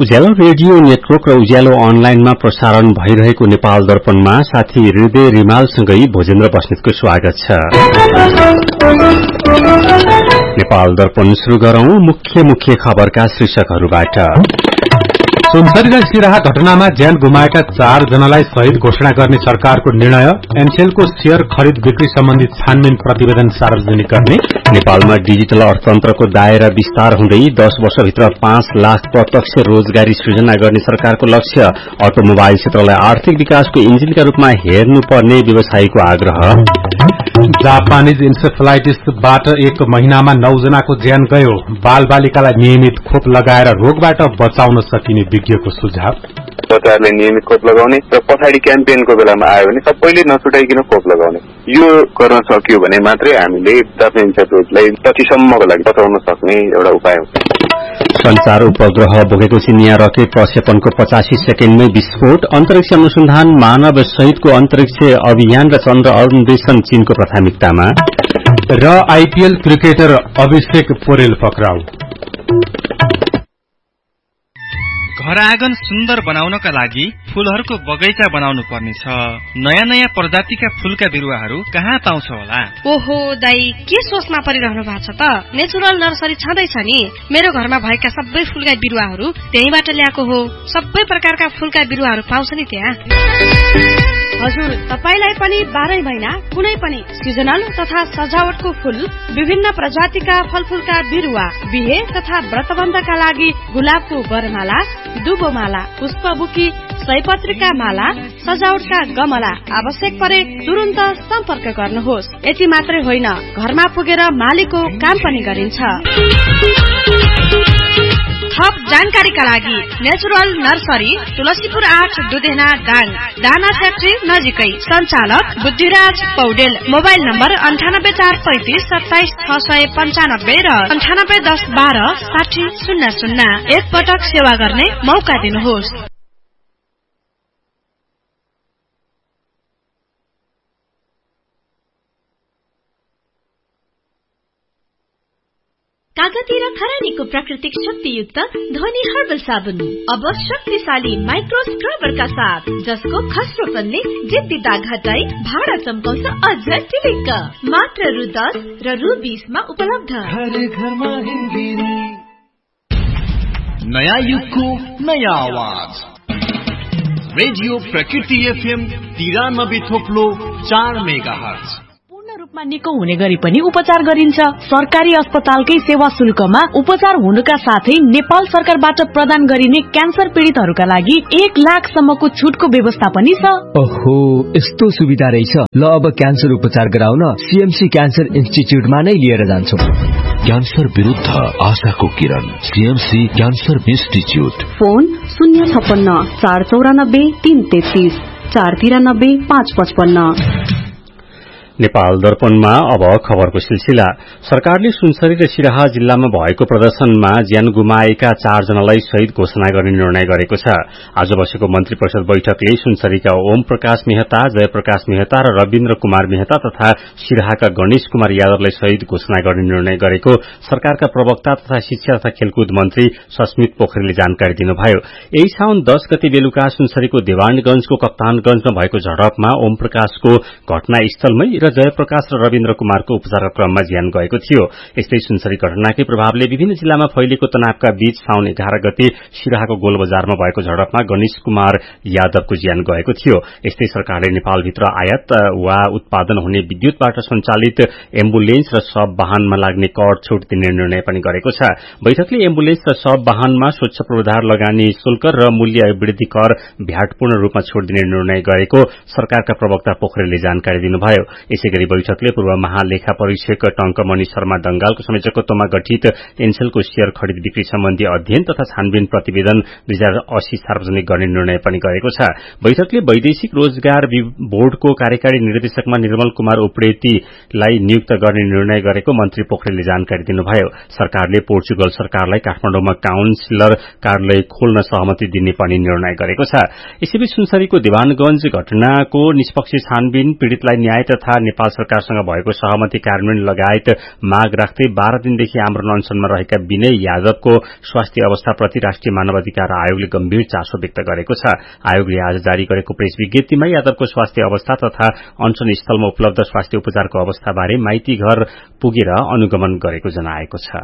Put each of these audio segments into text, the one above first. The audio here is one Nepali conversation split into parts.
उज्यालो रेडियो नेटवर्क र उज्यालो अनलाइनमा प्रसारण भइरहेको नेपाल दर्पणमा साथी हृदय रिमालसँगै भोजेन्द्र बस्नेतको स्वागत छ। नेपाल दर्पण शुरू गरौं मुख्य खबरका शीर्षकहरूबाट। सुनसरी र सिराहा घटनामा ज्यान गुमाएका 4 जनालाई शहीद घोषणा गर्ने सरकारको निर्णय, एनसेलको शेयर खरिद बिक्री सम्बन्धी छानबिन प्रतिवेदन सार्वजनिक गर्ने, नेपालमा डिजिटल अर्थतन्त्रको दायरा विस्तार हुँदै 10 वर्षभित्र 5 लाख प्रत्यक्ष रोजगारी सृजना गर्ने सरकारको लक्ष्य, अटोमोबाइल क्षेत्रलाई आर्थिक विकासको इन्जिनका रूपमा हेर्नुपर्ने व्यवसायीको आग्रह, जापानीज इन्सेफेलाइटिसबाट 1 महिनामा 9 जनाको ज्यान गयो, बालबालिकालाई नियमित खोप लगाएर रोगबाट बचाउन सकिने विज्ञको सुझाव, सरकारले नियमित खोप लगाउने र पछाडि क्याम्पेनको बेलामा आयो भने सबैले नछुटाइकन खोप लगाउने, यो गर्न सकियो भने मात्रै हामीले जापानी इन्सेफेलाइटिसलाई पछिसम्मको लागि बचाउन सक्ने एउटा उपाय हुन्छ। संचार उपग्रह बोकेको चिनिया रकेट प्रक्षेपणको 85 सेकेण्डमै विस्फोट, अन्तरिक्ष अनुसन्धान, मानव सहितको अन्तरिक्ष अभियान र चन्द्र अन्वेषण चीनको प्राथमिकतामा, र आईपीएल क्रिकेटर अभिषेक पोरेल पक्राउ। घर आँगन सुन्दर बनाउनका लागि फूलहरूको बगैँचा बनाउनु पर्नेछ। नयाँ नयाँ प्रजातिका फूलका बिरुवाहरू कहाँ पाउँछ होला? ओहो दाई, के सोचमा परिरहनु भएको छ त? नेचुरल नर्सरी छँदैछ नि। मेरो घरमा भएका सबै फूलका बिरुवाहरू त्यहीबाट ल्याएको हो। सबै प्रकारका फूलका बिरुवाहरू पाउँछ नि त्यहाँ। हजुर, तपाईलाई पनि 12 महिना कुनै पनि सिजनल तथा सजावटको फूल, विभिन्न प्रजातिका फलफूलका बिरुवा, बिहे तथा व्रतबन्धका लागि गुलाबको बरमाला, दुबोमाला, पुष्पबुकी, सयपत्रीका माला, सजावटका गमला आवश्यक परे तुरुन्त सम्पर्क गर्नुहोस्। यति मात्रै होइन, घरमा पुगेर मालीको काम पनि गरिन्छ। थप जानकारीका लागि नेचुरल नर्सरी, तुलसीपुर 8 दुधेना दाङ, दाना फ्याक्ट्री नजिकै। सञ्चालक बुद्धिराज पौडेल। मोबाइल नम्बर 9845 27 695 र 9810 12 6000। एक पटक सेवा गर्ने मौका दिनुहोस्। कागती र खरानीको प्राकृतिक शक्तियुक्त ध्वनि हर्बल साबुन अब शक्तिशाली माइक्रो स्क्रबरका साथ, जसको खस्रोपनले जिद्दी दाग हटाई भाडा चम्काउँछ अझ टिलिक्क। मात्र रु 10 र रु 20 मा उपलब्ध। नयाँ युगको नयाँ आवाज, रेडियो प्रकृति एफएम 93.4 मेगाहर्ज। रूपमा निको हुने गरी पनि उपचार गरिन्छ। सरकारी अस्पतालकै सेवा शुल्कमा उपचार हुनुका साथै नेपाल सरकारबाट प्रदान गरिने क्यान्सर पीडितहरूका लागि 1 लाखसम्मको छुटको व्यवस्था पनि छ। ओहो, यस्तो सुविधा रहेछ। ल, अब क्यान्सर उपचार गराउन सीएमसी क्यान्सर इन्स्टिच्युटमा नै लिएर जान्छौं। क्यान्सर विरुद्ध आशाको किरण, CMC cancer institute. Phone 056 494 333 493 555। Nepal दर्पणमा अब खबरको सिलसिला। सरकारले सुनसरी र सिराहा जिल्लामा भएको प्रदर्शनमा ज्यान गुमाएका 4 जनालाई शहीद घोषणा गर्ने निर्णय गरेको छ। आज बसेको मन्त्री परिषद बैठकले सुनसरीका ओम प्रकाश मेहता, जयप्रकाश मेहता र रविन्द्र कुमार मेहता तथा सिराहाका गणेश कुमार यादवलाई शहीद घोषणा गर्ने निर्णय गरेको सरकारका प्रवक्ता तथा शिक्षा तथा खेलकुद मन्त्री सस्मित पोखरेलले जानकारी दिनुभयो। यही साउन 10 गते बेलुका सुनसरीको देवानगंजको कप्तानगंजमा भएको झडपमा ओम प्रकाशको घटनास्थलमै र जयप्रकाश र रविन्द्र कुमारको उपचारका क्रममा ज्यान गएको थियो। यस्तै सुनसरी घटनाकै प्रभावले विभिन्न जिल्लामा फैलिएको तनावका बीच साउन 11 गते सिराहाको गोलबजारमा भएको झडपमा गणेश कुमार यादवको ज्यान गएको थियो। यस्तै सरकारले नेपालभित्र आयात वा उत्पादन हुने विद्युतबाट सञ्चालित एम्बुलेन्स र सब वाहनमा लाग्ने कर छुट दिने निर्णय पनि गरेको छ। बैठकले एम्बुलेन्स र सब वाहनमा स्वच्छ पूर्वाधार लगानी शुल्क र मूल्य वृद्धि कर भ्याट पूर्ण रूपमा छुट दिने निर्णय गरेको सरकारका प्रवक्ता पोखरेलले जानकारी दिनुभयो। यसैगरी बैठकले पूर्व महालेखा परीक्षक टंकमणि शर्मा दंगालको संयोजकत्वमा गठित एनसेलको शेयर खरिद बिक्री सम्बन्धी अध्ययन तथा छानबिन प्रतिवेदन 2080 सार्वजनिक गर्ने निर्णय पनि गरेको छ। बैठकले वैदेशिक रोजगार बोर्डको कार्यकारी निर्देशकमा निर्मल कुमार उप्रेतीलाई नियुक्त गर्ने निर्णय गरेको मन्त्री पोखरेलले जानकारी दिनुभयो। सरकारले पोर्चुगल सरकारलाई काठमाडौँमा काउन्सिलर कार्यालय खोल्न सहमति दिने पनि निर्णय गरेको छ। यसैबीच सुनसरीको देवानगंज घटनाको निष्पक्ष छानबिन, पीड़ितलाई न्याय तथा नेपाल सरकारसँग भएको सहमति कार्यान्वयन लगायत माग राख्दै 12 दिनदेखि आमरण अनसनमा रहेका विनय यादवको स्वास्थ्य अवस्थाप्रति राष्ट्रिय मानवाधिकार आयोगले गम्भीर चासो व्यक्त गरेको छ। आयोगले आज जारी गरेको प्रेस विज्ञप्तिमा यादवको स्वास्थ्य अवस्था तथा अनसन स्थलमा उपलब्ध स्वास्थ्य उपचारको अवस्थाबारे माइती घर पुगेर अनुगमन गरेको जनाएको छ।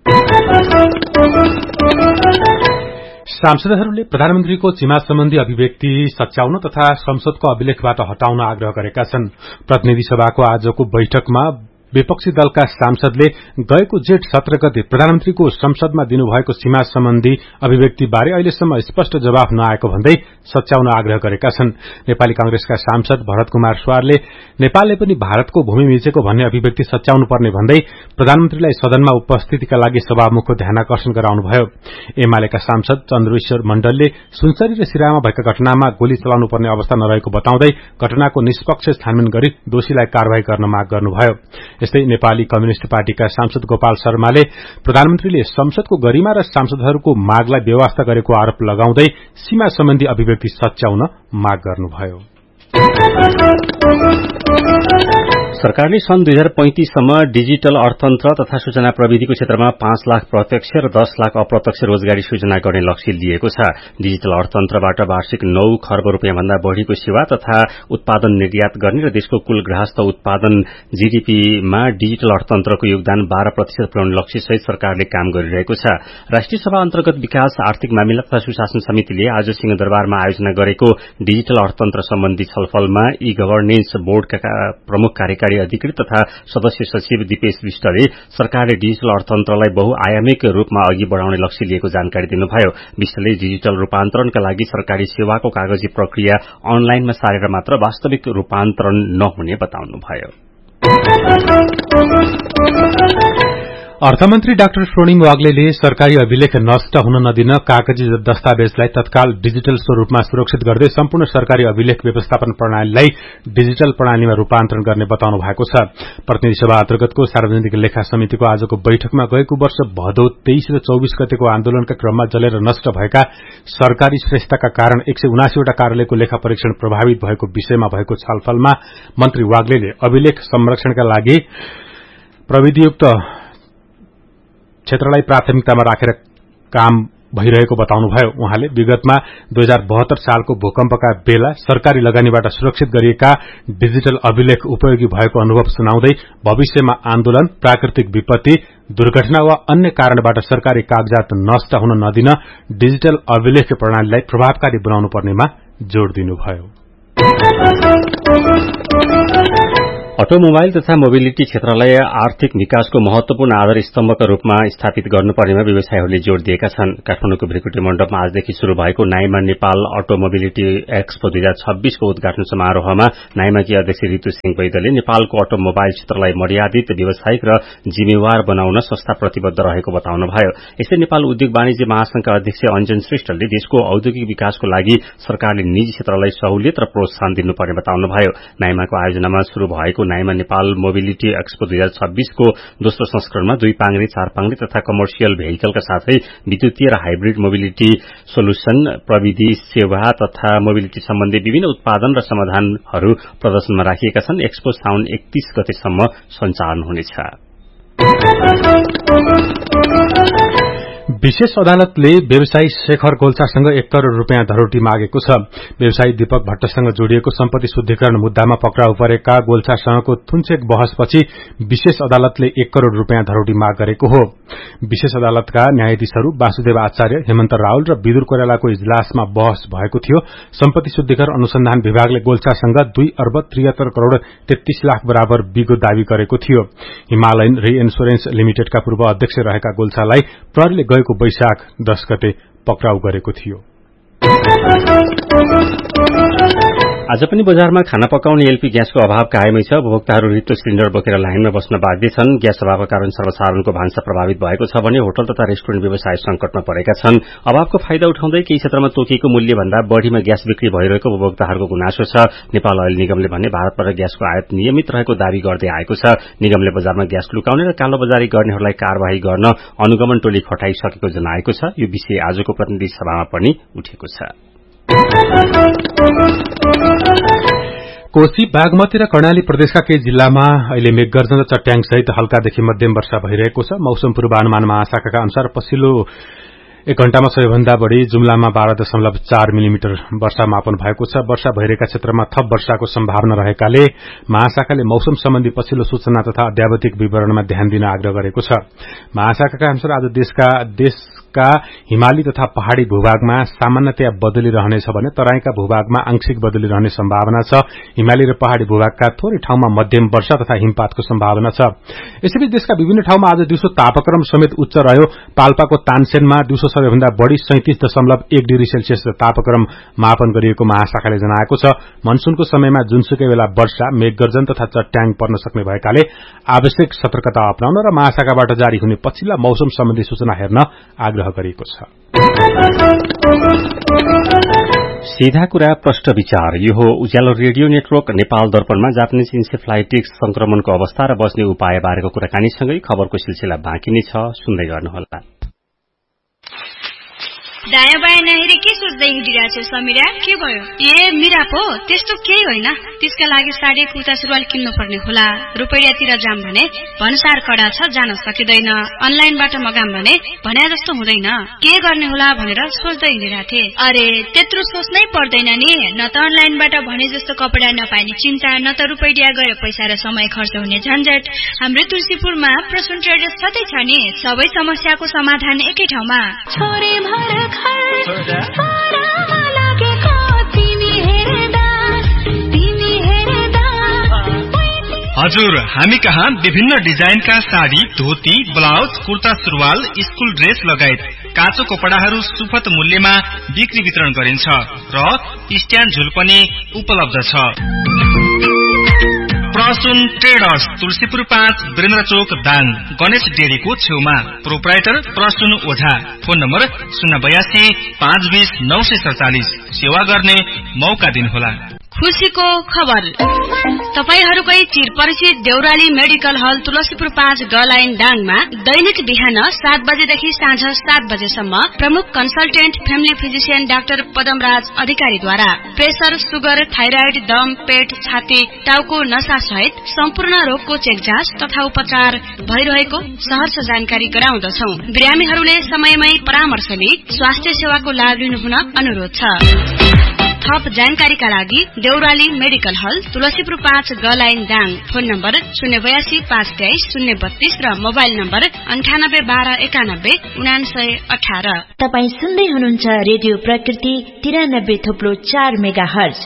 सांसदहरूले प्रधानमन्त्रीको सीमा सम्बन्धी अभिव्यक्ति सच्याउन तथा संसदको अभिलेखबाट हटाउन आग्रह गरेका छन्। प्रतिनिधि सभाको आजको बैठकमा विपक्षी दलका सांसदले गएको जेठ 17 गते प्रधानमन्त्रीको संसदमा दिनुभएको सीमा सम्बन्धी अभिव्यक्तिबारे अहिलेसम्म स्पष्ट जवाफ नआएको भन्दै सच्याउन आग्रह गरेका छन्। नेपाली कांग्रेसका सांसद भरत कुमार स्वारले नेपालले पनि भारतको भूमि मिचेको भन्ने अभिव्यक्ति सच्याउनु पर्ने भन्दै प्रधानमन्त्रीलाई सदनमा उपस्थितिका लागि सभामुखको ध्यानाकर्षण गराउनुभयो। एमालेका सांसद चन्द्रेश्वर मण्डलले सुनसरी र सिराहामा भएका घटनामा गोली चलाउनु पर्ने अवस्था नरहेको बताउँदै घटनाको निष्पक्ष छानबिन गरी दोषीलाई कारवाही गर्न माग गर्नुभयो। यस्तै नेपाली कम्युनिष्ट पार्टीका सांसद गोपाल शर्माले प्रधानमन्त्रीले संसदको गरिमा र सांसदहरूको मागलाई बेवास्ता गरेको आरोप लगाउँदै सीमा सम्बन्धी अभिव्यक्ति सच्याउन माग गर्नुभयो। सरकारले सन् 2035 सम्म डिजिटल अर्थतन्त्र तथा सूचना प्रविधिको क्षेत्रमा 5 लाख प्रत्यक्ष र 10 लाख अप्रत्यक्ष रोजगारी सृजना गर्ने लक्ष्य लिएको छ। डिजिटल अर्थतन्त्रबाट वार्षिक 9 खर्ब रुपियाँ भन्दा बढ़ीको सेवा तथा उत्पादन निर्यात गर्ने र देशको कुल गृहस्थ उत्पादन जीडीपीमा डिजिटल अर्थतन्त्रको योगदान 12% पुर्याउने लक्ष्यसहित सरकारले काम गरिरहेको छ। राष्ट्रिय सभा अन्तर्गत विकास आर्थिक मामिला तथा सुशासन समितिले आज सिंहदरबारमा आयोजना गरेको डिजिटल अर्थतन्त्र सम्बन्धी छलफलमा ई गभर्नेन्स बोर्डका प्रमुख कार्यकारी अधिकृत तथा सदस्य सचिव दीपेश विष्टले सरकारले डिजिटल अर्थतन्त्रलाई बहुआयामिक रूपमा अघि बढ़ाउने लक्ष्य लिएको जानकारी दिनुभयो। विष्टले डिजिटल रूपान्तरणका लागि सरकारी सेवाको कागजी प्रक्रिया अनलाइनमा सारेर मात्र वास्तविक रूपान्तरण नहुने बताउनुभयो। अर्थमन्त्री डाक्टर स्वर्णिम वाग्लेले सरकारी अभिलेख नष्ट हुन नदिन कागजी दस्तावेजलाई तत्काल डिजिटल स्वरूपमा सुरक्षित गर्दै सम्पूर्ण सरकारी अभिलेख व्यवस्थापन प्रणालीलाई डिजिटल प्रणालीमा रूपान्तरण गर्ने बताउनु भएको छ। प्रतिनिधि सभा अन्तर्गतको सार्वजनिक लेखा समितिको आजको बैठकमा गएको वर्ष भदौ 23 र 24 गतेको आन्दोलनका क्रममा जलेर नष्ट भएका सरकारी श्रेष्ठताका कारण 179 वटा कार्यालयको लेखा परीक्षण प्रभावित भएको विषयमा भएको छलफलमा मन्त्री वाग्लेले अभिलेख संरक्षणका लागि प्रविधियुक्त क्षेत्रलाई प्राथमिकतामा राखेर काम भइरहेको बताउनुभयो। उहाँले विगतमा 2072 सालको भूकम्पका बेला सरकारी लगानीबाट सुरक्षित गरिएका डिजिटल अभिलेख उपयोगी भएको अनुभव सुनाउँदै भविष्यमा आन्दोलन, प्राकृतिक विपत्ति, दुर्घटना वा अन्य कारणबाट सरकारी कागजात नष्ट हुन नदिन डिजिटल अभिलेख प्रणालीलाई प्रभावकारी बनाउनु पर्नेमा जोड़ दिनुभयो। अटोमोबाइल तथा मोबिलिटी क्षेत्रलाई आर्थिक विकासको महत्वपूर्ण आधार स्तम्भका रूपमा स्थापित गर्नुपर्नेमा व्यवसायीहरूले जोड़ दिएका छन्। काठमाडौँको भ्रिकुटी मण्डपमा आजदेखि शुरू भएको नाइमा नेपाल अटोमोबिलिटी एक्सपो 2026 को उद्घाटन समारोहमा नाइमाकी अध्यक्ष रितु सिंह वैद्यले नेपालको अटोमोबाइल क्षेत्रलाई मर्यादित व्यावसायिक र जिम्मेवार बनाउन संस्था प्रतिबद्ध रहेको बताउनुभयो। यसै नेपाल उद्योग वाणिज्य महासंघका अध्यक्ष अञ्जन श्रेष्ठले देशको औद्योगिक विकासको लागि सरकारले निजी क्षेत्रलाई सहुलियत र प्रोत्साहन दिनुपर्ने बताउनुभयो। नाइमाको आयोजनामा शुरू भएको नाइमा नेपाल मोबिलिटी एक्सपो 2026 को दोस्रो संस्करणमा 2 पाङ्ग्रे, 4 पाङ्ग्रे तथा कमर्सियल भेहिकलका साथै विद्युतीय र हाइब्रिड मोबिलिटी सोल्युशन, प्रविधि सेवा तथा मोबिलिटी सम्बन्धी विभिन्न उत्पादन र समाधानहरू प्रदर्शनमा राखिएका छन्। एक्सपो साउन 31 गतेसम्म सञ्चालन हुनेछ। विशेष अदालतले व्यवसायी शेखर गोल्छासँग 1 करोड़ रुपियाँ धरोटी मागेको छ। व्यवसायी दीपक भट्टसँग जोडिएको सम्पत्ति शुद्धिकरण मुद्दामा पक्राउ परेका गोल्छासँगको थुनचेक बहसपछि विशेष अदालतले 1 करोड़ रुपियाँ धरोटी माग गरेको हो। विशेष अदालतका न्यायाधीशहरू वासुदेव आचार्य, हेमन्त रावल र विदुर कोइरालाको इजलासमा बहस भएको थियो। सम्पत्ति शुद्धिकरण अनुसन्धान विभागले गोल्छासँग 2 अर्ब 73 करोड़ 33 लाख बराबर बिगो दावी गरेको थियो। हिमालयन रिइन्स्योरेन्स लिमिटेडका पूर्व अध्यक्ष रहेका गोल्छालाई प्रहरीले गएको वैशाख 10 गते पक्राउ गरेको थियो। आज पनि बजारमा खाना पकाउने एलपी ग्यासको अभाव कायमै छ। उपभोक्ताहरू रित्तो सिलिण्डर बोकेर लाइनमा बस्न बाध्य छन्। ग्यास अभावका कारण सर्वसाधारणको भान्सा प्रभावित भएको छ भने होटल तथा रेस्टुरेन्ट व्यवसाय संकटमा परेका छन्। अभावको फाइदा उठाउँदै केही क्षेत्रमा तोकिएको मूल्यभन्दा बढ़ीमा ग्यास बिक्री भइरहेको उपभोक्ताहरूको गुनासो छ। नेपाल अयल निगमले भने भारतबाट ग्यासको आयात नियमित रहेको दावी गर्दै आएको छ। निगमले बजारमा ग्यास लुकाउने र कालोबजारी गर्नेहरूलाई कार्यवाही गर्न अनुगमन टोली खटाइसकेको जनाएको छ। यो विषय आजको प्रतिनिधि सभामा पनि उठेको छ। कोशी, बागमती र कर्णाली प्रदेशका केही जिल्लामा अहिले मेघगर्जन र चट्याङ सहित हल्कादेखि मध्यम वर्षा भइरहेको छ। मौसम पूर्वानुमान महाशाखाका अनुसार पछिल्लो 1 घण्टामा सबैभन्दा बढ़ी जुम्लामा 12.4 मिलिमिटर वर्षा मापन भएको छ। वर्षा भइरहेका क्षेत्रमा थप वर्षाको सम्भावना रहेकाले महाशाखाले मौसम सम्बन्धी पछिल्लो सूचना तथा अध्यावधिक विवरणमा ध्यान दिन आग्रह गरेको छ। महाशाखाका अनुसार आज देशका हिमाली तथा पहाड़ी भूभागमा सामान्यतया बदली रहनेछ भने तराईका भूभागमा आंशिक बदली रहने सम्भावना छ। हिमाली र पहाड़ी भूभागका थोरै ठाउँमा मध्यम वर्षा तथा हिमपातको सम्भावना छ। यसैबीच देशका विभिन्न ठाउँमा आज दिउँसो तापक्रम समेत उच्च रह्यो। पाल्पाको तानसेनमा दिउँसो सबैभन्दा बढ़ी 37.1 डिग्री सेल्सियस तापक्रम मापन गरिएको महाशाखाले जनाएको छ। मनसूनको समयमा जुनसुकै बेला वर्षा, मेघगर्जन तथा चट्याङ पर्न सक्ने भएकाले आवश्यक सतर्कता अपनाउन र महाशाखाबाट जारी हुने पछिल्ला मौसम सम्बन्धी सूचना हेर्न आग्रह गरिएको छ। सीधा कुरा प्रश्न विचार। यो हो उज्यालो रेडियो नेटवर्क नेपाल दर्पणमा जापानिज इन्सेफ्लाइटिस संक्रमणको अवस्था र बच्ने उपाय बारेको कुराकानीसँगै खबरको सिलसिला बाँकी नै छ, सुन्दै गर्नुहोला। दायाँ बायाँ नहेरी के सोच्दै हिँडिरहेको छ समीरा? के भयो? ए मिरा पो, त्यस्तो केही होइन। त्यसका लागि साडी कुर्ता सुरुवाल किन्नु पर्ने होला। रुपैयाँतिर जाम भने भन्सार कडा छ, जान सकिँदैन। अनलाइनबाट मगाम भने जस्तो हुँदैन। के गर्ने होला भनेर सोच्दै हिँडिरहेको थिएँ। अरे त्यत्रो सोच्नै पर्दैन नि। न त अनलाइनबाट भने जस्तो कपडा नपाइने चिन्ता, न त रुपैयाँ गयो पैसा र समय खर्च हुने झन्झट। हाम्रो तुलसीपुरमा प्रसून ट्रेडर्स छँदै छ नि। सबै समस्याको समाधान एकै ठाउँमा। हजुर, हामी कहाँ विभिन्न डिजाइनका साडी, धोती, ब्लाउज, कुर्ता सुरुवाल, स्कूल ड्रेस लगायत काँचो कपडाहरू सुपथ मूल्यमा बिक्री वितरण गरिन्छ र स्ट्यान्ड झुल पनि उपलब्ध छ। प्रसून ट्रेडर्स, तुलसीपुर 5, वीरेन्द्र चोक, दाङ, गणेश डेरीको छेउमा। प्रोप्राइटर प्रसून ओझा। Phone number 082 520 947। सेवा गर्ने मौका दिनुहोला। खुशीको खबर। तपाईहरुकै चिरपरिचित देउराली मेडिकल हल तुलसीपुर 5 गलाइन डाङमा दैनिक बिहान 7 बजेदेखि साँझ 7 बजेसम्म प्रमुख consultant family physician doctor Padamraj अधिकारीद्वारा प्रेसर, सुगर, थाइराइड, दम, पेट, छाती, टाउको नसा सहित सम्पूर्ण रोगको चेक जाँच तथा उपचार भइरहेको सहर्ष जानकारी गराउँदछौ। बिरामीहरूले समयमै परामर्श लिई स्वास्थ्य सेवाको लाभ लिनुहुन अनुरोध छ। थप जानकारीका लागि देउराली मेडिकल हल तुलसीपुर 5 गलाइन दाङ। फोन नम्बर 082 523 032 र मोबाइल नम्बर 98 12 91 9918। तपाई सुन्दै हुनुहुन्छ रेडियो प्रकृति 93.4 मेगाहर्ज।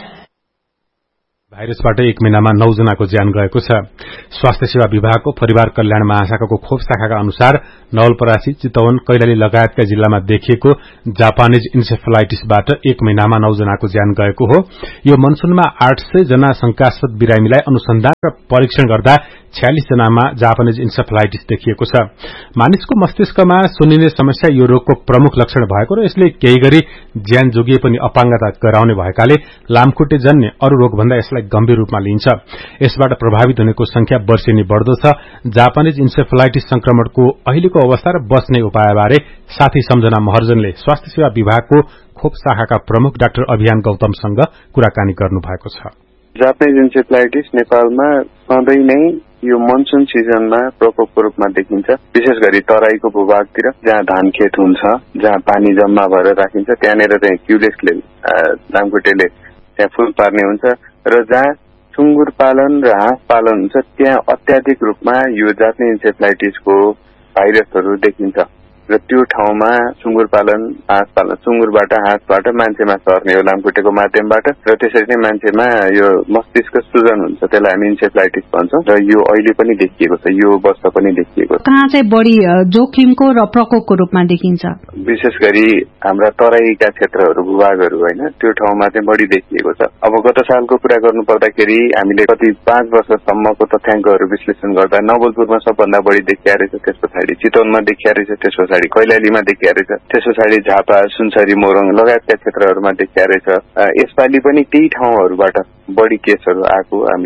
भाइरसबाट 1 महिनामा 9 जनाको ज्यान गएको छ। स्वास्थ्य सेवा विभागको परिवार कल्याण महाशाखाको खोप शाखाका अनुसार नवलपरासी, चितवन, कैलाली लगायतका जिल्लामा देखिएको जापानिज इन्सेफलाइटिसबाट 1 महिनामा 9 जनाको ज्यान गएको हो। यो मनसूनमा 800 जना शंकास्पद बिरामीलाई अनुसन्धान र परीक्षण गर्दा 46 जनामा जापानिज इन्सेफलाइटिस देखिएको छ। मानिसको मस्तिष्कमा सुनिने समस्या यो रोगको प्रमुख लक्षण भएको र यसले केही गरी ज्यान जोगिए पनि अपाङ्गता गराउने भएकाले लामखुट्टे जन्य अरू रोगभन्दा यसलाई गम्भीर रूपमा लिइन्छ। यसबाट प्रभावित हुनेको संख्या वर्षेनी बढ्दो छ। जापानिज इन्सेफलाइटिस संक्रमणको अहिलेको अवस्था र बच्ने उपायबारे साथी सम्झना महर्जनले स्वास्थ्य सेवा विभागको खोप शाखाका प्रमुख डाक्टर अभियान गौतमसँग कुराकानी गर्नु भएको छ। जापानिज इन्सेफलाइटिस नेपालमा सधैँ नै यो मनसुन सिजनमा प्रकोपको रूपमा देखिन्छ। विशेष गरी तराईको भूभागतिर जहाँ धान खेत हुन्छ, जहाँ पानी जम्मा भएर राखिन्छ, त्यहाँनिर चाहिँ क्युलेक्सले लामखुट्टेले त्यहाँ फूल पार्ने हुन्छ र जहाँ सुँगुर पालन र हाँस पालन हुन्छ त्यहाँ अत्याधिक रूपमा यो जापानिज इन्सेफलाइटिसको भाइरसहरू देखिन्छ र त्यो ठाउँमा सुँगुर पालन, हाँस पालन, सुँगुरबाट हाँसबाट मान्छेमा सर्ने हो लामखुट्टेको माध्यमबाट र त्यसरी नै मान्छेमा यो मस्तिष्क सुजन हुन्छ, त्यसलाई हामी इन्सेफलाइटिस भन्छौँ र यो अहिले पनि देखिएको छ, यो वर्ष पनि देखिएको छ। कहाँ चाहिँ बढी जोखिमको र प्रकोपको रूपमा देखिन्छ? विशेष गरी हाम्रा तराईका क्षेत्रहरू, भूभागहरू होइन, त्यो ठाउँमा चाहिँ बढी देखिएको छ। अब गत सालको कुरा गर्नु पर्दाखेरि हामीले कति 5 वर्षसम्मको तथ्याङ्कहरू विश्लेषण गर्दा नवलपुरमा सबभन्दा बढी देखिया रहेछ, त्यस पछाडि चितवनमा देखिया रहेछ, त्यस पछाडि कैलालीमा देखिया रहेछ, त्यस पछाडि झापा, सुनसरी, मोरङ लगायतका क्षेत्रहरूमा देखिया रहेछ। यसपालि पनि त्यही ठाउँहरूबाट बढी केसहरू आएको हामीले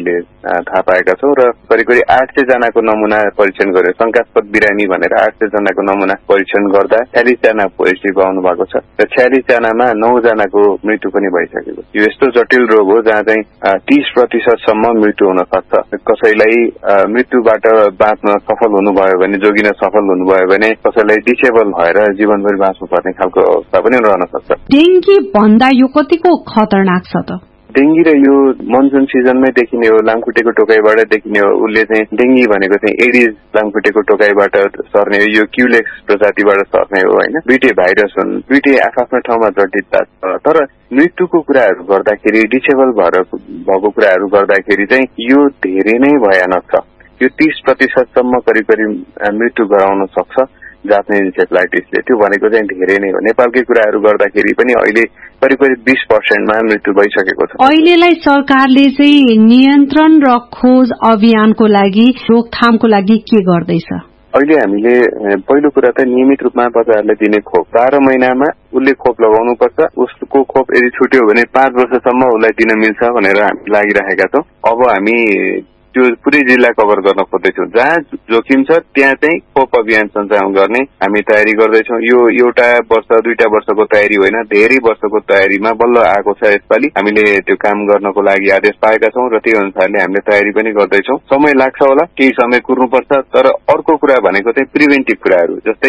थाहा पाएका छौं र करिब 800 जनाको नमुना परीक्षण गर्यो। शंकास्पद बिरामी भनेर 800 जनाको नमुना परीक्षण गर्दा 46 जना पोजिटिभ आउनु भएको छ र 46 जनामा 9 जनाको मृत्यु पनि भइसकेको। यो यस्तो जटिल रोग हो जहाँ चाहिँ 30% सम्म मृत्यु हुन सक्छ। कसैलाई मृत्युबाट बाँच्न सफल हुनुभयो भने, जोगिन सफल हुनुभयो भने कसैलाई डिसेबल भएर जीवनभरि बाँच्नु पर्ने खालको अवस्था पनि रहन सक्छ। डेंगी भन्दा यो कतिको खतरनाक छ त? डेंगी र यो मनसुन सिजनमै देखिने हो, लामखुट्टेको टोकाइबाट देखिने हो। उसले चाहिँ डेंगी भनेको चाहिँ एडिज लामखुट्टेको टोकाइबाट सर्ने हो, यो क्युलेक्स प्रजातिबाट सर्ने हो हैन। दुईटै भाइरस हुन्, दुईटै आफ्नो ठाउँमा जटिलता छ। तर मृत्युको कुराहरू गर्दाखेरि, डिसेबल भएको कुराहरू गर्दाखेरि चाहिँ यो धेरै नै भयानक छ। यो 30% सम्म करिब मृत्यु गराउन सक्छ जापानी इन्सेफेलाइटिसले। त्यो भनेको चाहिँ धेरै नै हो। नेपालकै कुराहरू गर्दाखेरि पनि अहिले करिब 20% मृत्यु भइसकेको छ। अहिलेलाई सरकारले चाहिँ नियन्त्रण र खोज अभियानको लागि, रोकथामको लागि के गर्दैछ? अहिले हामीले पहिलो कुरा त नियमित रूपमा बच्चाहरूलाई दिने खोप 12 महिनामा उसले खोप लगाउनुपर्छ। उसको खोप यदि छुट्यो भने 5 वर्षसम्म उसलाई दिन मिल्छ भनेर हामी लागिरहेका छौं। अब हामी त्यो पुरै जिल्ला कभर गर्न खोज्दैछौँ। जहाँ जोखिम छ त्यहाँ चाहिँ खोप अभियान सञ्चालन गर्ने हामी तयारी गर्दैछौँ। यो एउटा वर्ष 2 वर्षको तयारी होइन, धेरै वर्षको तयारीमा बल्ल आएको छ यसपालि। हामीले त्यो काम गर्नको लागि आदेश पाएका छौँ र त्यो अनुसारले हामीले तयारी पनि गर्दैछौँ। समय लाग्छ होला, केही समय कुर्नुपर्छ। तर अर्को कुरा भनेको चाहिँ प्रिभेन्टिभ कुराहरू, जस्तै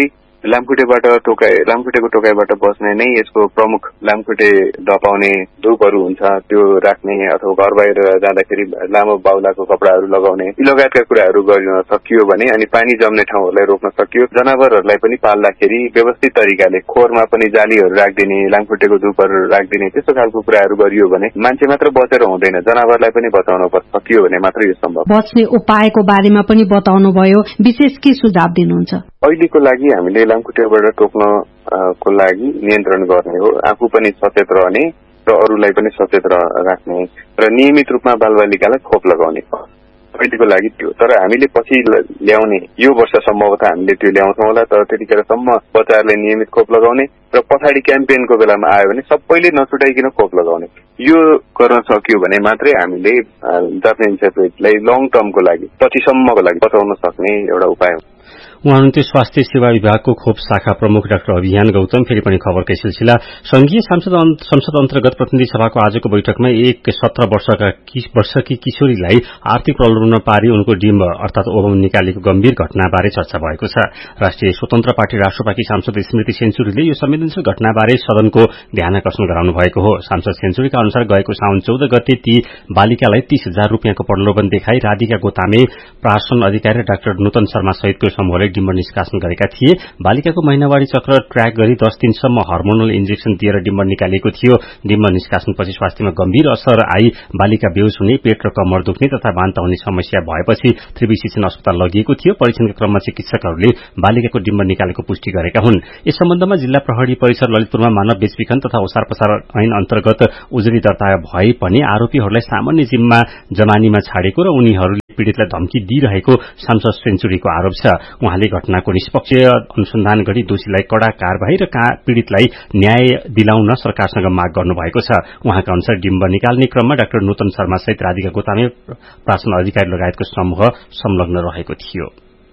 लामखुट्टेको टोकाइबाट बस्ने नै यसको प्रमुख लामखुट्टे डपाउने धुपहरू हुन्छ, त्यो राख्ने अथवा घर बाहिर जाँदाखेरि लामो बाहुलाको कपडाहरू लगाउने, यी लगायतका कुराहरू गर्न सकियो भने अनि पानी जम्ने ठाउँहरूलाई रोक्न सकियो। जनावरहरूलाई पनि पाल्दाखेरि व्यवस्थित तरिकाले खोरमा पनि जालीहरू राखिदिने, लामखुट्टेको धुपहरू राखिदिने, त्यस्तो खालको कुराहरू गरियो भने मान्छे मात्र बचेर हुँदैन, जनावरलाई पनि बचाउन सकियो भने मात्र यो सम्भव। बच्ने उपायको बारेमा पनि बताउनु भयो, विशेष के सुझाव दिनुहुन्छ? अहिलेको लागि हामीले लामखुट्टेबाट टोक्नको लागि नियन्त्रण गर्ने हो, आफू पनि सचेत रहने र अरूलाई पनि सचेत राख्ने र नियमित रूपमा बालबालिकालाई खोप लगाउने अहिलेको लागि त्यो। तर हामीले पछि ल्याउने यो वर्ष सम्भवतः हामीले त्यो ल्याउँछौँ होला। तर त्यतिखेरसम्म बच्चाहरूलाई नियमित खोप लगाउने र पछाडि क्याम्पेनको बेलामा आयो भने सबैले नछुटाइकन खोप लगाउने, यो गर्न सकियो भने मात्रै हामीले जापानी इन्सेफेलाइटिसलाई लङ टर्मको लागि, पछिसम्मको लागि बचाउन सक्ने एउटा उपाय हो। उहाँ हुनुहुन्थ्यो स्वास्थ्य सेवा विभागको खोप शाखा प्रमुख डाक्टर अभियान गौतम। फेरि पनि खबरकै सिलसिला। संघीय संसद अन्तर्गत प्रतिनिधि सभाको आजको बैठकमा एक 17 वर्षकी किशोरीलाई आर्थिक प्रलोभनमा पारी उनको डिम्ब अर्थात ओभम निकालेको गम्भीर घटनाबारे चर्चा भएको छ। राष्ट्रिय स्वतन्त्र पार्टी राष्ट्रपाकी सांसद स्मृति सेन्चुरीले यो संवेदनशील घटनाबारे सदनको ध्यान आकर्षण गराउनु भएको हो। सांसद सेन्चुरीका अनुसार गएको साउन 14 गते ती बालिकालाई 30,000 रुपियाँको प्रलोभन देखाई राधिका गोतामे, प्रशासन अधिकारी र डाक्टर नूतन शर्मा सहितको समूहले डिम्ब निष्कासन गरेका थिए। बालिकाको महिनावारी चक्र ट्र्याक गरी 10 दिनसम्म हार्मोनल इन्जेक्सन दिएर डिम्ब निकालिएको थियो। डिम्ब निष्कासनपछि स्वास्थ्यमा गम्भीर असर आई। बालिका बेहोस हुने, पेट र कमर दुख्ने तथा बान्ता हुने समस्या भएपछि त्रिवी शिक्षण अस्पताल लगिएको थियो। परीक्षणका क्रममा चिकित्सकहरूले बालिकाको डिम्ब निकालेको पुष्टि गरेका हुन्। यस सम्बन्धमा जिल्ला प्रहरी परिसर ललितपुरमा मानव बेचबिखन तथा ओसार पसार ऐन अन्तर्गत उजुरी दर्ता भए पनि आरोपीहरूलाई सामान्य जिम्मा जमानीमा छाडेको र उनीहरूले पीड़ितलाई धम्की दिइरहेको सांसद सेन्चुरीको आरोप छ। उहाँले घटनाको निष्पक्ष अनुसन्धान गरी दोषीलाई कड़ा कार्यवाही र पीड़ितलाई न्याय दिलाउन सरकारसँग माग गर्नुभएको छ। उहाँका अनुसार डिम्ब निकाल्ने क्रममा डाक्टर नूतन शर्मा सहित राधिका गोतामे, प्रशासन अधिकारी लगायतको समूह संलग्न रहेको थियो।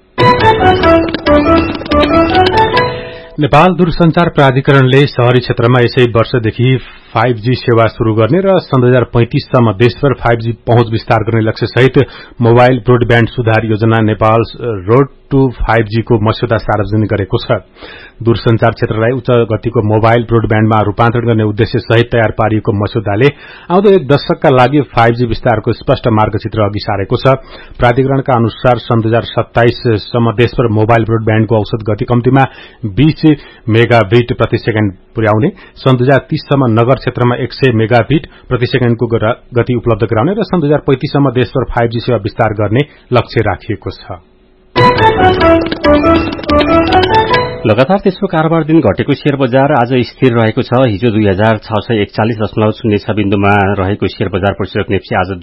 नेपाल दूरसञ्चार प्राधिकरणले शहरी क्षेत्रमा यसै वर्षदेखि 5G सेवा शुरू गर्ने र सन् 2035 सम्म देशभर 5G पहुँच विस्तार गर्ने लक्ष्य सहित मोबाइल ब्रोडब्याण्ड सुधार योजना नेपाल रोड टू 5G को मस्यौदा सार्वजनिक गरेको छ। दूरसञ्चार क्षेत्रलाई उच्च गतिको मोबाइल ब्रोडब्याण्डमा रूपान्तरण गर्ने उद्देश्य सहित तयार पारिएको मस्यौदाले आउँदो 1 दशकका लागि 5G विस्तारको स्पष्ट मार्गचित्र अघि सारेको छ। प्राधिकरणका अनुसार सन् 2027 सम्म देशभर मोबाइल ब्रोडब्याण्डको औसत गति कम्तीमा 20 मेगाबिट प्रति सेकेण्ड पुर्याउने, सन् 2030 सम्म नगर क्षेत्रमा 100 मेगाबिट प्रति सेकेण्डको गति उपलब्ध गराउने र सन् 2035 सम्म देशभर 5G सेवा विस्तार गर्ने लक्ष्य राखिएको छ। लगातार तेस्रो कारोबार दिन घटेको शेयर बजार आज स्थिर रहेको छ। हिजो 2641.06 बिन्दुमा रहेको शेयर बजार परिसर नेप्सी आज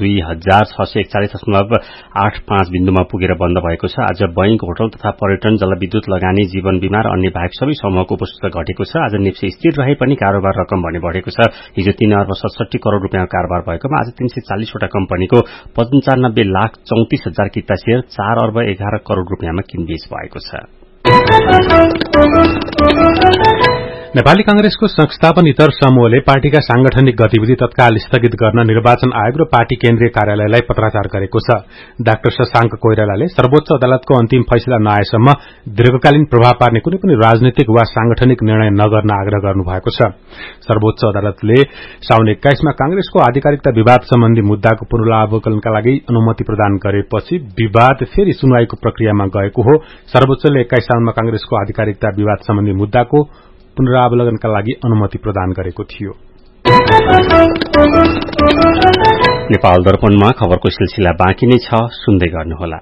2641.85 बिन्दुमा पुगेर बन्द भएको छ। आज बैंक, होटल तथा पर्यटन, जलविद्युत लगानी, जीवन बीमा र अन्य बाहेक सबै समूहको उपस्थिति घटेको छ। आज नेप्सी स्थिर रहे पनि कारोबार रकम भने बढ़ेको छ। हिजो 3 अर्ब 67 करोड़ रुपियाँको कारोबार भएकोमा आज 340 वटा कम्पनीको 95,34,000 किता शेयर 4 अर्ब 11 करोड़ रुपियाँमा किनबेच भएको छ। नेपाली कांग्रेसको संस्थापन इतर समूहले पार्टीका सांगठनिक गतिविधि तत्काल स्थगित गर्न निर्वाचन आयोग र पार्टी केन्द्रीय कार्यालयलाई पत्राचार गरेको छ। डाक्टर शशांक कोइरालाले सर्वोच्च अदालतको अन्तिम फैसला नआएसम्म दीर्घकालीन प्रभाव पार्ने कुनै पनि राजनीतिक वा सांगठनिक निर्णय नगर्न आग्रह गर्नुभएको छ। सर्वोच्च अदालतले साउन 21 मा कांग्रेसको आधिकारिकता विवाद सम्बन्धी मुद्दाको पुनरावलोकनका लागि अनुमति प्रदान गरेपछि विवाद फेरि सुनवाईको प्रक्रियामा गएको हो। सर्वोच्चले 21 सालमा कांग्रेसको आधिकारिकता विवाद सम्बन्धी मुद्दाको पुनरावलोकनका लागि अनुमति प्रदान गरेको थियो। नेपाल दर्पणमा खबरको सिलसिला बाँकी नै छ, सुन्दै गर्नुहोला।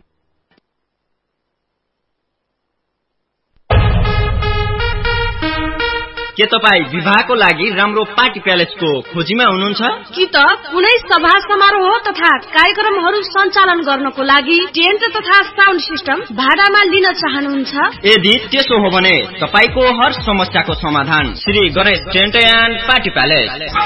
के तपाईँ विवाहको लागि राम्रो पार्टी प्यालेसको खोजीमा हुनुहुन्छ कि त कुनै सभा समारोह तथा कार्यक्रमहरू सञ्चालन गर्नको लागि टेन्ट तथा साउन्ड सिस्टम भाडामा लिन चाहनुहुन्छ? यदि त्यसो हो भने तपाईको हर समस्याको समाधान Shri Ganesh tent and party palace.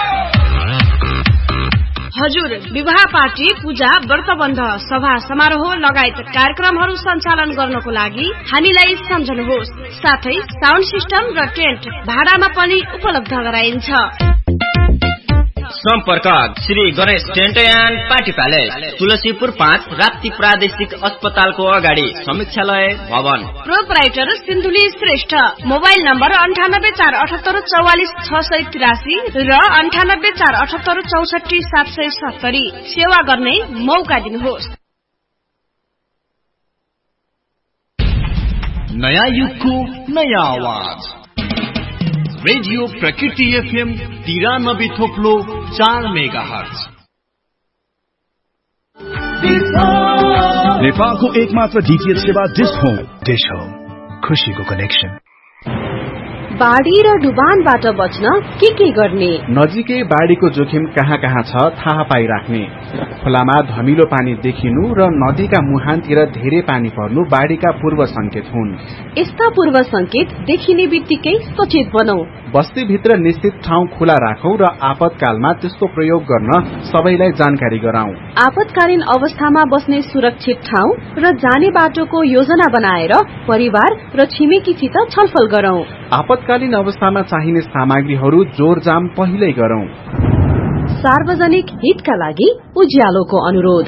हजुर, विवाह पार्टी, पूजा, व्रतबन्ध, सभा समारोह लगायत कार्यक्रमहरू सञ्चालन गर्नको लागि हामीलाई सम्झनुहोस्। साथै साउन्ड सिस्टम र टेन्ट भाडामा पनि उपलब्ध गराइन्छ। सम्पर्क Shri Ganesh tent and party palace, Tulsipur 5, Rapti प्रादेशिक अस्पतालको अगाडि, समीक्षालय भवन। Proprietor Sindhuli Shrestha. Mobile number 9847844683 र 9847844770। सेवा गर्ने मौका दिनुहोस्। नयाँ युगको नयाँ आवाज, रेडियो प्रकृति FM 93.4 मेगाहर्ज। नेपालको एकमात्र डीटीएच सेवा डिश होम। डिश होम, खुशीको कनेक्सन। बाढी र डुबानबाट बच्न के गर्ने? नजिकै बाढीको जोखिम कहाँ कहाँ छ थाहा पाइराख्ने। खोलामा धमिलो पानी देखिनु र नदीका मुहानतिर धेरै पानी पर्नु बाढीका पूर्व संकेत हुन्। यस्ता पूर्व संकेत देखिने बित्तिकै सचेत बनौ। बस्तीभित्र निश्चित ठाउँ खुला राखौं र आपतकालमा त्यसको प्रयोग गर्न सबैलाई जानकारी गराउँ। आपतकालीन अवस्थामा बस्ने सुरक्षित ठाउँ र जाने बाटोको योजना बनाएर परिवार र छिमेकीसित छलफल गरौं। आपतकालीन अवस्थामा चाहिने सामग्रीहरू जोरजाम पहिल्यै गरौं। सार्वजनिक हितका लागि उज्यालोको अनुरोध।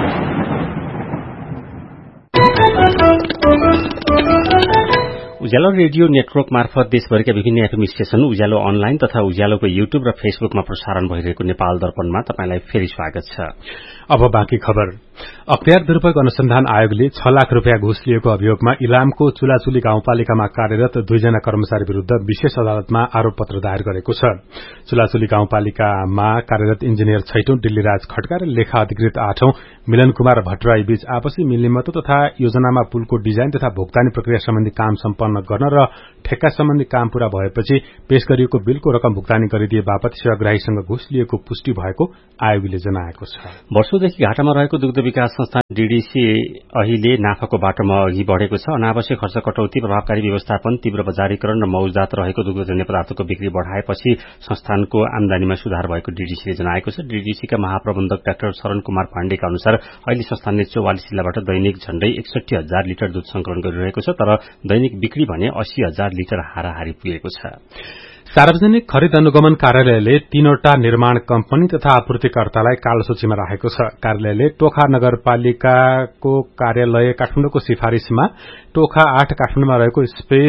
उज्यालो रेडियो नेटवर्क मार्फत देशभरिका विभिन्न एफएम स्टेशन, उज्यालो अनलाइन तथा उज्यालोको युट्युब र फेसबुकमा प्रसारण भइरहेको नेपाल दर्पणमा तपाईलाई फेरि स्वागत छ। अब बाँकी खबर। अख्तियार दुरूपयोग अनुसन्धान आयोगले 6 लाख रुपियाँ घुस लिएको अभियोगमा इलामको चुलाचुली गाउँपालिकामा कार्यरत 2 जना कर्मचारी विरूद्ध विशेष अदालतमा आरोप पत्र दायर गरेको छ। चुलाचुली गाउँपालिकामा कार्यरत इन्जिनियर 6औं दिल्लीराज खड्का र लेखा अधिकृत 8औं मिलन कुमार भट्टराई बीच आपसी मिल्नेमतो तथा योजनामा पुलको डिजाइन तथा भुक्तानी प्रक्रिया सम्बन्धी काम सम्पन्न गर्न र ठेक्का सम्बन्धी काम पूरा भएपछि पेश गरिएको बिलको रकम भुक्तानी गरिदिए बापत सेवाग्राहीसँग घुस लिएको पुष्टि भएको आयोगले जनाएको छ। वर्षौंदेखि घाटामा रहेको दुग्ध विकास संस्थान डीडीसी अहिले नाफाको बाटोमा अघि बढ़ेको छ। अनावश्यक खर्च कटौती, प्रभावकारी व्यवस्थापन, तीव्र बजारीकरण र मौजदात रहेको दुग्धजन्य पदार्थको बिक्री बढ़ाएपछि संस्थानको आमदानीमा सुधार भएको डीडीसीले जनाएको छ। डीडीसीका महाप्रबन्धक डाक्टर शरण कुमार पाण्डेका अनुसार अहिले संस्थानले 44 जिल्लाबाट दैनिक झण्डै 61,000 लिटर दूध संकलन गरिरहेको छ, तर दैनिक बिक्री भने 80,000 लिटर हाराहारी पुगेको छ। सार्वजनिक खरिद अनुगमन कार्यालयले 3वटा निर्माण कम्पनी तथा आपूर्तिकर्तालाई कालो सूचीमा राखेको छ। कार्यालयले टोखा नगरपालिकाको कार्यालय काठमाडौँको सिफारिशमा टोखा 8 काठमाडौँमा रहेको स्पेस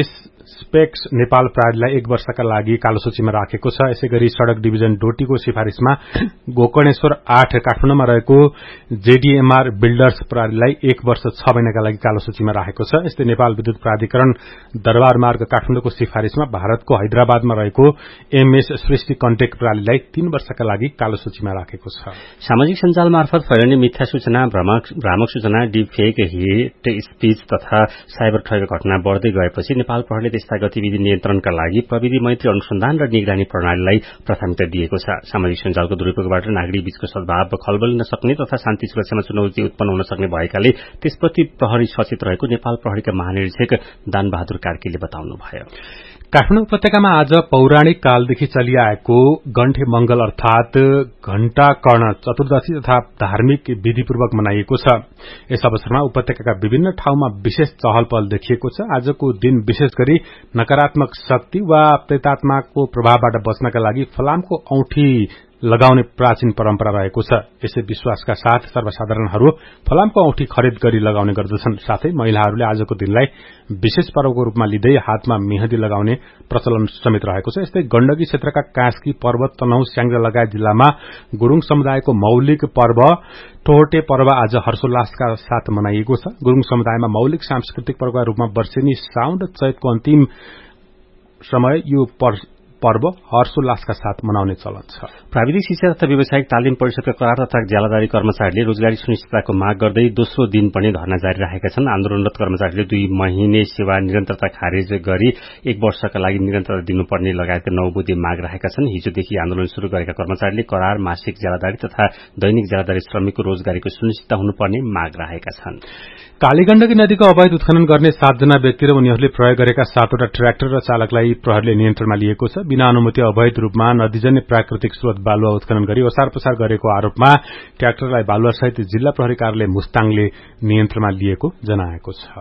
स्पेक्स नेपाल प्रहरीलाई 1 वर्षका लागि कालो सूचीमा राखेको छ। यसैगरी सड़क डिभिजन डोटीको सिफारिशमा गोकर्णेश्वर 8 काठमाडौँमा रहेको जेडीएमआर बिल्डर्स प्रहरीलाई 1 वर्ष 6 महिनाका लागि कालो सूचीमा राखेको छ। यस्तै नेपाल विद्युत प्राधिकरण दरबार मार्ग काठमाडौँको सिफारिशमा भारतको हैदराबादमा रहेको एमएस सृष्टि कन्टेक प्रहरीलाई 3 वर्षका लागि कालो सूचीमा राखेको छ। सामाजिक सञ्जाल मार्फत फैलिने मिथ्या सूचना, भ्रामक सूचना, डिपफेक, हेट स्पीच तथा साइबर ठगका घटना बढ़दै गएपछि नेपाल प्रहरीले त्यस्ता गतिविधि नियन्त्रणका लागि प्रविधि मैत्री अनुसन्धान र निगरानी प्रणालीलाई प्राथमिकता दिएको छ। सामाजिक सञ्जालको दुरूपयोगबाट नागरिक बीचको सद्भाव खलबलिन सक्ने तथा शान्ति सुरक्षामा चुनौती उत्पन्न हुन सक्ने भएकाले त्यसप्रति प्रहरी सचेत रहेको नेपाल प्रहरीका महानिरीक्षक दानबहादुर कार्कीले बताउनुभयो। काठमाडौँ उपत्यकामा आज पौराणिक कालदेखि चलिआएको गण्ठे मंगल अर्थात घण्टाकर्ण चतुर्दशी तथा धार्मिक विधिपूर्वक मनाइएको छ। यस अवसरमा उपत्यकाका विभिन्न ठाउँमा विशेष चहल पहल देखिएको छ। आजको दिन विशेष गरी नकारात्मक शक्ति वा प्रेतात्माको प्रभावबाट बच्नका लागि फलामको औँठी लगाउने प्राचीन परम्परा रहेको छ। यसै विश्वासका साथ सर्वसाधारणहरू फलामको औँठी खरिद गरी लगाउने गर्दछन्। साथै महिलाहरूले आजको दिनलाई विशेष पर्वको रूपमा लिँदै हातमा मेहदी लगाउने प्रचलन समेत रहेको छ। यस्तै गण्डकी क्षेत्रका कास्की, पर्वत, तनहुँ, स्याङ्जा लगायत जिल्लामा गुरूङ समुदायको मौलिक पर्व टोहटे पर्व आज हर्षोल्लासका साथ मनाइएको छ। गुरूङ समुदायमा मौलिक सांस्कृतिक पर्वका रूपमा वर्षेनी साउन र चैतको अन्तिम समय यो पर्व हर्षोल्लासका साथ मनाउने चलन छ। प्राविधिक शिक्षा तथा व्यावसायिक तालिम परिषदका करार तथा ज्यालादारी कर्मचारीले रोजगारी सुनिश्चितताको माग गर्दै दोस्रो दिन पनि धरना जारी राखेका छन्। आन्दोलनरत कर्मचारीले 2 महिने सेवा निरन्तरता खारेज गरी 1 वर्षका लागि निरन्तरता दिनुपर्ने लगायतका 9 बुँदे माग राखेका छन्। हिजोदेखि आन्दोलन शुरू गरेका कर्मचारीले करार, मासिक ज्यालादारी तथा दैनिक ज्यालादारी श्रमिकको रोजगारीको सुनिश्चितता हुनुपर्ने माग राखेका छन्। कालीगण्डकी नदीको अवैध उत्खनन गर्ने 7 जना व्यक्ति र उनीहरूले प्रयोग गरेका 7 वटा ट्र्याक्टर र चालकलाई प्रहरीले नियन्त्रणमा लिएको छ। बिना अनुमति अवैध रूपमा नदीजन्य प्राकृतिक स्रोत बालुवा उत्खनन गरी ओसार पसार गरेको आरोपमा ट्र्याक्टरलाई बालुवासहित जिल्ला प्रहरी कार्यालय मुस्ताङले नियन्त्रणमा लिएको जनाएको छ।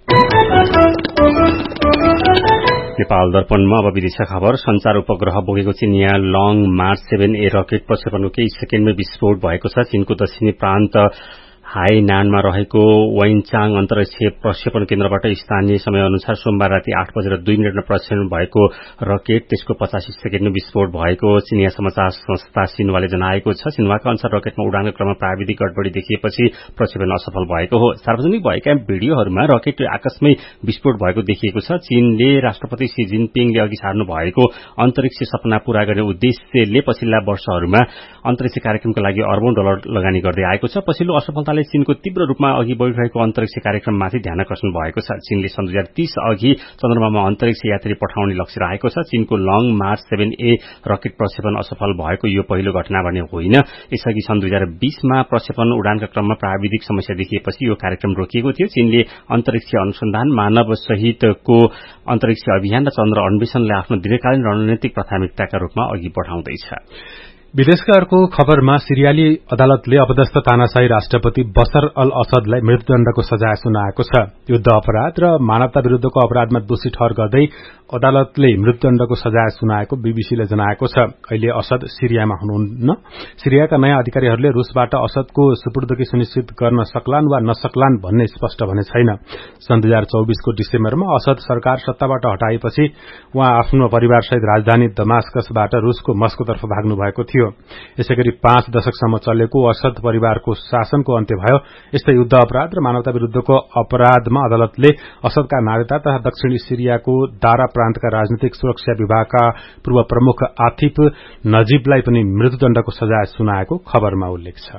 नेपाल दर्पणमा अब विदेशका खबर। संचार उपग्रह बोकेको चिनिया लङ मार्च 7A रकेट प्रक्षेपणको केही सेकेन्डमै विस्फोट भएको छ। चीनको दक्षिणी प्रान्त हाइनानमा रहेको वैनचाङ अन्तर्राष्ट्रिय प्रक्षेपण केन्द्रबाट स्थानीय समय अनुसार सोमबार राति 8:02 प्रक्षेपण भएको रकेट त्यसको 85 सेकेन्डमा विस्फोट भएको चिनिया समाचार संस्था सिन्वाले जनाएको छ। सिन्वाका अनुसार रकेटमा उडानको क्रममा प्राविधिक गडबडी देखिएपछि प्रक्षेपण असफल भएको हो। सार्वजनिक भएका भिडियोहरूमा रकेट आकाशमै विस्फोट भएको देखिएको छ। चीनले राष्ट्रपति शी जिनपिङले अघि सार्नु भएको अन्तरिक्ष सपना पूरा गर्ने उद्देश्यले पछिल्ला वर्षहरूमा अन्तरिक्ष कार्यक्रमका लागि अरबौं डलर लगानी गर्दै आएको छ। पछिल्लो असफलताले चीनको तीव्र रूपमा अघि बढ़िरहेको अन्तरिक्ष कार्यक्रममाथि ध्यान आकर्षण भएको छ। चीनले सन् 2030 अघि चन्द्रमामा अन्तरिक्ष यात्री पठाउने लक्ष्य राखेको छ। चीनको लङ मार्च 7A रकेट प्रक्षेपण असफल भएको यो पहिलो घटना भने होइन। यसअघि सन् 2020 मा प्रक्षेपण उडानका क्रममा प्राविधिक समस्या देखिएपछि यो कार्यक्रम रोकिएको थियो। चीनले अन्तरिक्ष अनुसन्धान, मानव सहितको अन्तरिक्ष अभियान र चन्द्र अन्वेषणलाई आफ्नो दीर्घकालीन रणनीतिक प्राथमिकताका रूपमा अघि बढ़ाउँदैछ। विदेशका अर्को खबरमा सिरियाली अदालतले अपदस्थ तानाशाही राष्ट्रपति बशर अल असदलाई मृत्युदण्डको सजाय सुनाएको छ। युद्ध अपराध र मानवता विरूद्धको अपराधमा दोषी ठहर गर्दै अदालतले मृत्युदण्डको सजाय सुनाएको बीबीसीले जनाएको छ। अहिले असद सिरियामा हुनुहुन्न। सिरियाका नयाँ अधिकारीहरूले रूसबाट असदको सुपुर्दगी सुनिश्चित गर्न सक्लान् वा नसक्लान् भन्ने स्पष्ट भने छैन। सन् 2024 को डिसेम्बरमा असद सरकार सत्ताबाट हटाएपछि उहाँ आफ्नो परिवारसहित राजधानी दमास्कसबाट रूसको मस्कोतर्फ भाग्नु भएको थियो। यसैगरी 5 दशकसम्म चलेको असद परिवारको शासनको अन्त्य भयो। यस्तै युद्ध अपराध र मानवता विरूद्धको अपराधमा अदालतले असदका नागरिकता तथा दक्षिणी सिरियाको दारा प्रान्तका राजनीतिक सुरक्षा विभागका पूर्व प्रमुख आतिफ नजीबलाई पनि मृत्युदण्डको सजाय सुनाएको खबरमा उल्लेख छ।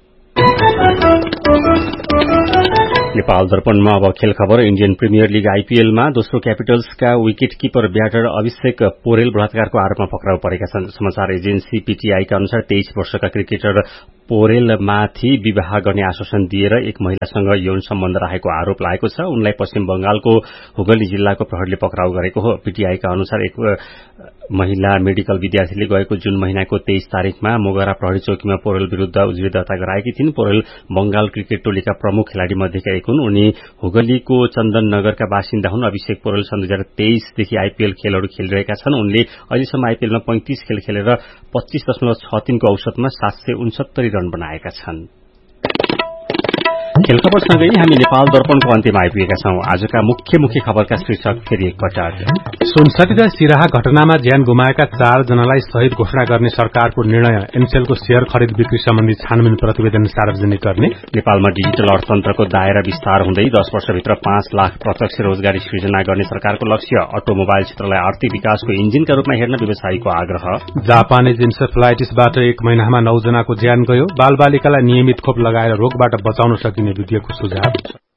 नेपाल दर्पणमा अब खेल खबर। इन्डियन प्रिमियर लीग आईपीएलमा दोस्रो क्यापिटल्सका विकेट किपर ब्याटर अभिषेक पोरेल बलात्कारको आरोपमा पक्राउ परेका छन्। समाचार एजेन्सी पीटीआईका अनुसार 23 वर्षका क्रिकेटर पोरेलमाथि विवाह गर्ने आश्वासन दिएर एक महिलासँग यौन सम्बन्ध राखेको आरोप लागेको छ। उनलाई पश्चिम बंगालको हुगली जिल्लाको प्रहरीले पक्राउ गरेको हो। पीटीआईका अनुसार एक महिला मेडिकल विद्यार्थीले गएको जुन महिनाको 23 तारिकमा मोगरा प्रहरी चौकीमा पोरेल विरूद्ध उजुरी दर्ता गराएकी थिइन्। पोरेल बंगाल क्रिकेट टोलीका प्रमुख खेलाड़ी मध्येका एक हुन्। उनी हुगलीको चन्दन नगरका बासिन्दा हुन्। अभिषेक पोरेल सन् 2023 देखि आईपीएल खेलहरू खेलिरहेका छन्। उनले अहिलेसम्म आईपीएलमा 35 खेल खेलेर 25.63 को औसतमा 769 रन बनाएका छन्। खेल खबरसँगै हामी नेपाल दर्पणको अन्त्यमा आइपुगेका छौं। आजका मुख्य खबरका शीर्षक फेरि एकपटक। सुनसरी र सिराहा घटनामा ज्यान गुमाएका 4 जनालाई शहीद घोषणा गर्ने सरकारको निर्णय, एनसेलको शेयर खरिद बिक्री सम्बन्धी छानबिन प्रतिवेदन सार्वजनिक गर्ने, नेपालमा डिजिटल अर्थतन्त्रको दायरा विस्तार हुँदै 10 वर्षभित्र 5 लाख प्रत्यक्ष रोजगारी सृजना गर्ने सरकारको लक्ष्य, अटोमोबाइल क्षेत्रलाई आर्थिक विकासको इन्जिनका रूपमा हेर्न व्यवसायीको आग्रह, जापानिज इन्सेफ्लाइटिसबाट 1 महिनामा 9 जनाको ज्यान गयो, बालबालिकालाई नियमित खोप लगाएर रोगबाट बचाउन सकिने विधिको सुझाव।